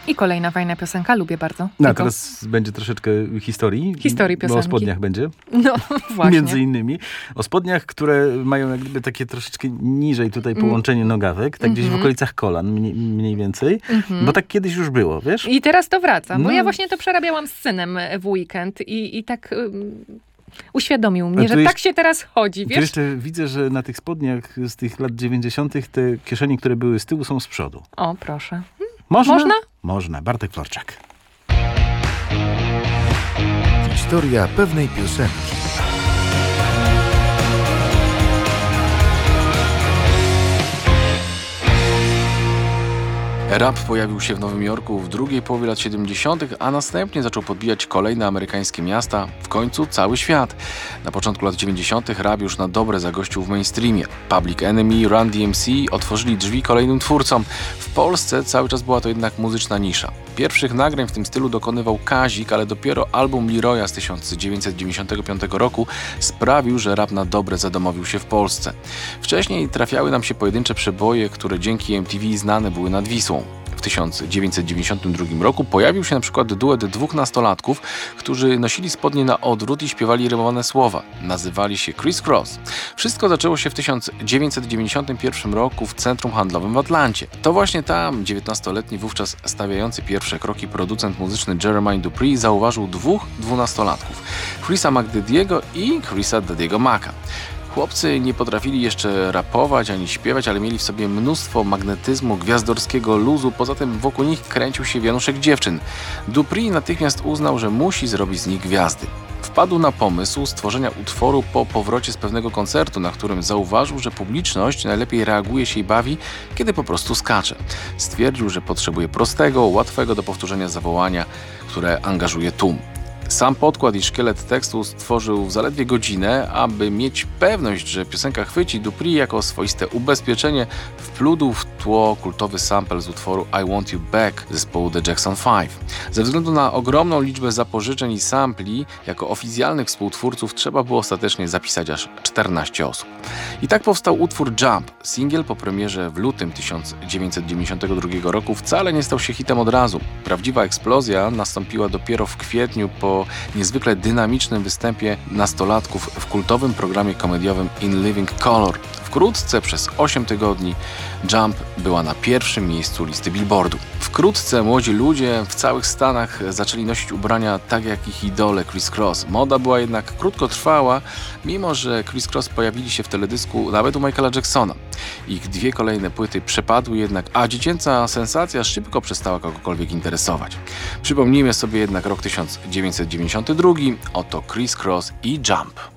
I kolejna fajna piosenka, lubię bardzo. No a teraz będzie troszeczkę historii. Historii piosenki. Bo o spodniach będzie. No właśnie. Między innymi. O spodniach, które mają jak gdyby takie troszeczkę niżej tutaj połączenie nogawek, tak gdzieś w okolicach kolan mniej więcej. Bo tak kiedyś już było, wiesz? I teraz to wraca, bo No. ja właśnie to przerabiałam z synem w weekend i tak uświadomił mnie, że tak się teraz chodzi, Tu wiesz? jeszcze widzę, że na tych spodniach z tych lat 90. te kieszenie, które były z tyłu, są z przodu. O, proszę. Można? Można? Można. Bartek Florczak. Historia pewnej piosenki. Rap pojawił się w Nowym Jorku w drugiej połowie lat 70., a następnie zaczął podbijać kolejne amerykańskie miasta, w końcu cały świat. Na początku lat 90. rap już na dobre zagościł w mainstreamie. Public Enemy, Run DMC otworzyli drzwi kolejnym twórcom. W Polsce cały czas była to jednak muzyczna nisza. Pierwszych nagrań w tym stylu dokonywał Kazik, ale dopiero album Leroya z 1995 roku sprawił, że rap na dobre zadomowił się w Polsce. Wcześniej trafiały nam się pojedyncze przeboje, które dzięki MTV znane były nad Wisłą. W 1992 roku pojawił się na przykład duet dwóch nastolatków, którzy nosili spodnie na odwrót i śpiewali rymowane słowa. Nazywali się Criss Cross. Wszystko zaczęło się w 1991 roku w centrum handlowym w Atlancie. To właśnie tam 19-letni wówczas stawiający pierwsze kroki producent muzyczny Jermaine Dupri zauważył dwóch dwunastolatków. Chrisa McDaddy'ego i Chrisa Daddy'ego Maca. Chłopcy nie potrafili jeszcze rapować ani śpiewać, ale mieli w sobie mnóstwo magnetyzmu, gwiazdorskiego luzu, poza tym wokół nich kręcił się wianuszek dziewczyn. Dupri natychmiast uznał, że musi zrobić z nich gwiazdy. Wpadł na pomysł stworzenia utworu po powrocie z pewnego koncertu, na którym zauważył, że publiczność najlepiej reaguje się i bawi, kiedy po prostu skacze. Stwierdził, że potrzebuje prostego, łatwego do powtórzenia zawołania, które angażuje tłum. Sam podkład i szkielet tekstu stworzył w zaledwie godzinę, aby mieć pewność, że piosenka chwyci. Dupri jako swoiste ubezpieczenie wplótł w tło kultowy sample z utworu I Want You Back zespołu The Jackson 5. Ze względu na ogromną liczbę zapożyczeń i sampli, jako oficjalnych współtwórców trzeba było ostatecznie zapisać aż 14 osób. I tak powstał utwór Jump. Singiel po premierze w lutym 1992 roku wcale nie stał się hitem od razu. Prawdziwa eksplozja nastąpiła dopiero w kwietniu po niezwykle dynamicznym występie nastolatków w kultowym programie komediowym In Living Color. Wkrótce, przez 8 tygodni, Jump była na pierwszym miejscu listy Billboardu. Wkrótce młodzi ludzie w całych Stanach zaczęli nosić ubrania tak jak ich idole Criss Cross. Moda była jednak krótkotrwała, mimo że Criss Cross pojawili się w teledysku nawet u Michaela Jacksona. Ich dwie kolejne płyty przepadły jednak, a dziecięca sensacja szybko przestała kogokolwiek interesować. Przypomnijmy sobie jednak rok 1992, oto Criss Cross i Jump.